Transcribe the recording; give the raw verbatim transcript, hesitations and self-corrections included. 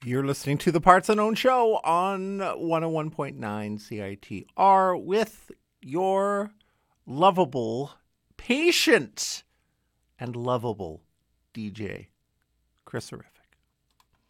You're listening to the Parts Unknown Show on one oh one point nine C I T R with your lovable, patient, and lovable D J, Chris Arif.